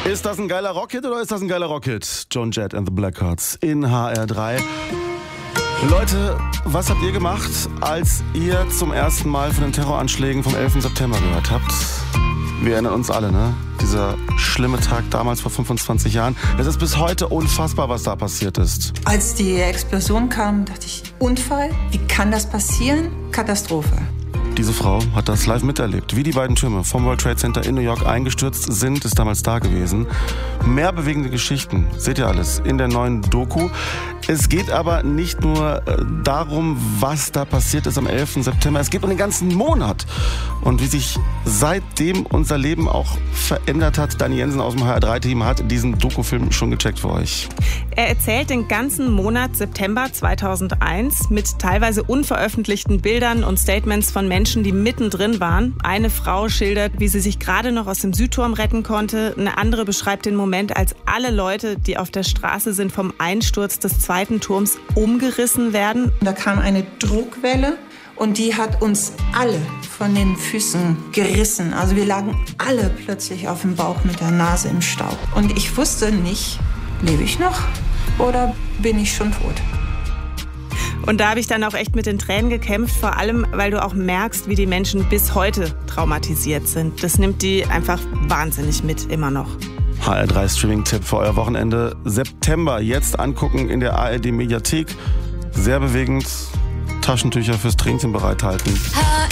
Ist das ein geiler Rockhit oder ist das ein geiler Rockhit? Joan Jett and the Blackhearts in HR3. Leute, was habt ihr gemacht, als ihr zum ersten Mal von den Terroranschlägen vom 11. September gehört habt? Wir erinnern uns alle, ne? Dieser schlimme Tag damals vor 25 Jahren. Es ist bis heute unfassbar, was da passiert ist. Als die Explosion kam, dachte ich, Unfall? Wie kann das passieren? Katastrophe. Diese Frau hat das live miterlebt. Wie die beiden Türme vom World Trade Center in New York eingestürzt sind, ist damals da gewesen. Mehr bewegende Geschichten, seht ihr alles in der neuen Doku. Es geht aber nicht nur darum, was da passiert ist am 11. September. Es geht um den ganzen Monat und wie sich seitdem unser Leben auch verändert hat. Dani Jensen aus dem HR3-Team hat diesen Dokufilm schon gecheckt für euch. Er erzählt den ganzen Monat September 2001 mit teilweise unveröffentlichten Bildern und Statements von Menschen, die mittendrin waren. Eine Frau schildert, wie sie sich gerade noch aus dem Südturm retten konnte. Eine andere beschreibt den Moment, als alle Leute, die auf der Straße sind, vom Einsturz des zweiten Turms umgerissen werden. Da kam eine Druckwelle und die hat uns alle von den Füßen gerissen. Also wir lagen alle plötzlich auf dem Bauch mit der Nase im Staub. Und ich wusste nicht, lebe ich noch oder bin ich schon tot? Und da habe ich dann auch echt mit den Tränen gekämpft, vor allem, weil du auch merkst, wie die Menschen bis heute traumatisiert sind. Das nimmt die einfach wahnsinnig mit, immer noch. HR3 Streaming-Tipp für euer Wochenende. September jetzt angucken in der ARD-Mediathek. Sehr bewegend. Taschentücher fürs Tränchen bereithalten.